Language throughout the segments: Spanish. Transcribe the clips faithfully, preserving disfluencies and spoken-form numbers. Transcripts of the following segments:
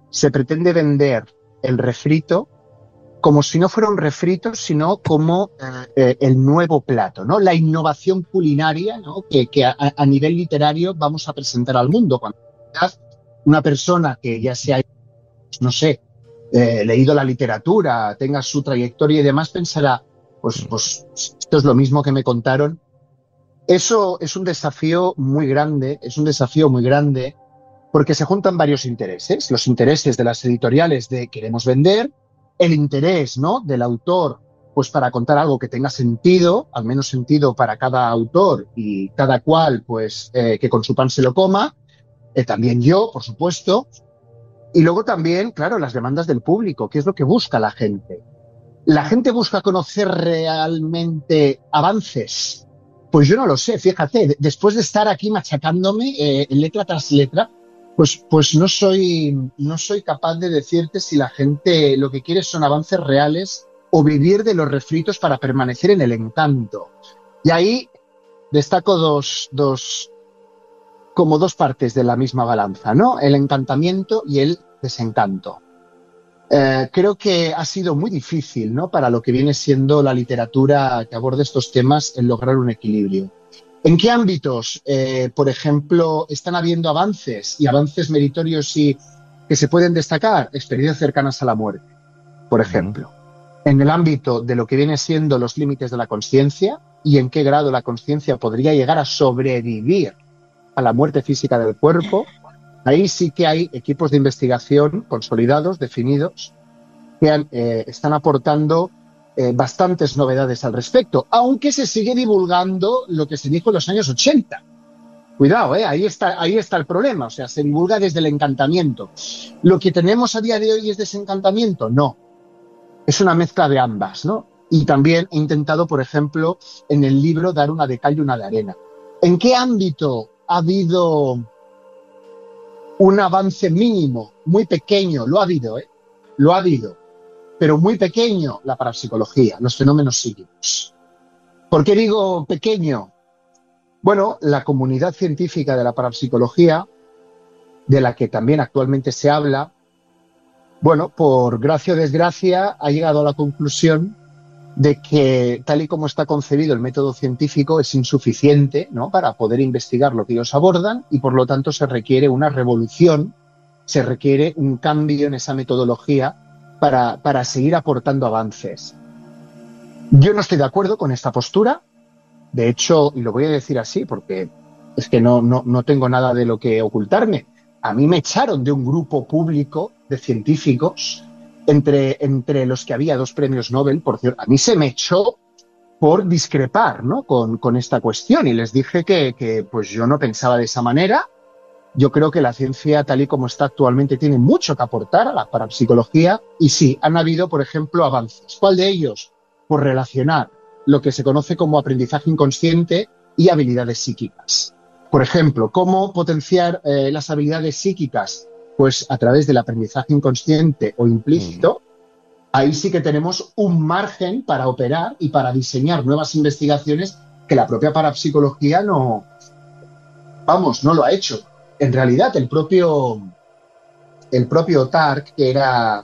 se pretende vender el refrito como si no fuera un refrito, sino como eh, el nuevo plato, ¿no? La innovación culinaria, ¿no? que, que a, a nivel literario vamos a presentar al mundo. Cuando una persona que ya sea, no sé, eh, leído la literatura, tenga su trayectoria y demás, pensará, pues, pues esto es lo mismo que me contaron. Eso es un desafío muy grande, es un desafío muy grande porque se juntan varios intereses, los intereses de las editoriales de queremos vender, el interés, ¿no?, del autor, pues para contar algo que tenga sentido, al menos sentido para cada autor y cada cual, pues eh, que con su pan se lo coma, eh, también yo, por supuesto, y luego también, claro, las demandas del público, qué es lo que busca la gente. ¿La gente busca conocer realmente avances? Pues yo no lo sé, fíjate, después de estar aquí machacándome eh, letra tras letra, pues, pues no soy, no soy capaz de decirte si la gente lo que quiere son avances reales o vivir de los refritos para permanecer en el encanto. Y ahí destaco dos, dos, como dos partes de la misma balanza, ¿no? El encantamiento y el desencanto. Eh, creo que ha sido muy difícil, ¿no?, para lo que viene siendo la literatura que aborda estos temas, el lograr un equilibrio. ¿En qué ámbitos, eh, por ejemplo, están habiendo avances y avances meritorios y que se pueden destacar? Experiencias cercanas a la muerte, por ejemplo. Uh-huh. En el ámbito de lo que viene siendo los límites de la consciencia y en qué grado la consciencia podría llegar a sobrevivir a la muerte física del cuerpo, ahí sí que hay equipos de investigación consolidados, definidos, que han, eh, están aportando eh, bastantes novedades al respecto, aunque se sigue divulgando lo que se dijo en los años ochenta. Cuidado, eh, ahí está, ahí está el problema, o sea, se divulga desde el encantamiento. ¿Lo que tenemos a día de hoy es desencantamiento? No, es una mezcla de ambas, ¿no? Y también he intentado, por ejemplo, en el libro dar una de cal y una de arena. ¿En qué ámbito ha habido un avance mínimo, muy pequeño? Lo ha habido, ¿eh? Lo ha habido, pero muy pequeño, la parapsicología, los fenómenos psíquicos. ¿Por qué digo pequeño? Bueno, la comunidad científica de la parapsicología, de la que también actualmente se habla, bueno, por gracia o desgracia, ha llegado a la conclusión de que tal y como está concebido el método científico es insuficiente, ¿no?, para poder investigar lo que ellos abordan y por lo tanto se requiere una revolución, se requiere un cambio en esa metodología para, para seguir aportando avances. Yo no estoy de acuerdo con esta postura, de hecho, y lo voy a decir así porque es que no, no, no tengo nada de lo que ocultarme, a mí me echaron de un grupo público de científicos. Entre, entre los que había dos premios Nobel, por cierto, a mí se me echó por discrepar, ¿no?, con, con esta cuestión y les dije que, que pues yo no pensaba de esa manera. Yo creo que la ciencia tal y como está actualmente tiene mucho que aportar a la parapsicología y sí, han habido, por ejemplo, avances. ¿Cuál de ellos? Por relacionar lo que se conoce como aprendizaje inconsciente y habilidades psíquicas. Por ejemplo, ¿cómo potenciar eh, las habilidades psíquicas? Pues a través del aprendizaje inconsciente o implícito, ahí sí que tenemos un margen para operar y para diseñar nuevas investigaciones que la propia parapsicología no, vamos, no lo ha hecho. En realidad, el propio, el propio Tark, que era,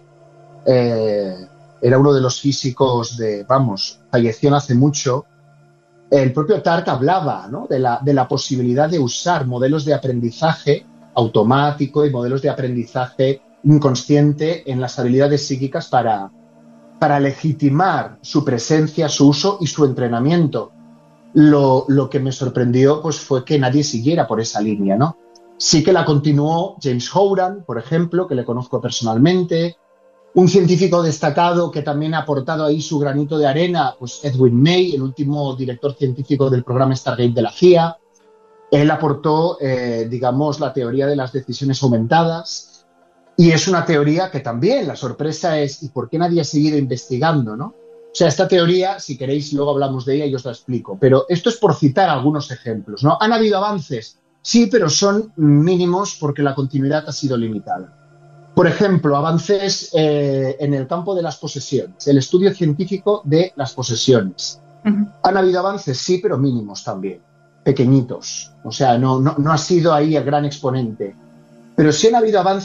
eh, era uno de los físicos de, vamos, falleció hace mucho, el propio Tark hablaba, ¿no?, de la, de la posibilidad de usar modelos de aprendizaje automático y modelos de aprendizaje inconsciente en las habilidades psíquicas para, para legitimar su presencia, su uso y su entrenamiento. Lo, lo que me sorprendió pues, fue que nadie siguiera por esa línea, ¿no? Sí que la continuó James Howran, por ejemplo, que le conozco personalmente, un científico destacado que también ha aportado ahí su granito de arena, pues Edwin May, el último director científico del programa Stargate de la C I A. Él aportó, eh, digamos, la teoría de las decisiones aumentadas y es una teoría que también la sorpresa es ¿y por qué nadie ha seguido investigando, no? O sea, esta teoría, si queréis, luego hablamos de ella y os la explico, pero esto es por citar algunos ejemplos, ¿no? ¿Han habido avances? Sí, pero son mínimos porque la continuidad ha sido limitada. Por ejemplo, avances eh, en el campo de las posesiones, el estudio científico de las posesiones. Uh-huh. ¿Han habido avances? Sí, pero mínimos también. Pequeñitos, o sea, no, no, no ha sido ahí el gran exponente, pero sí han habido avances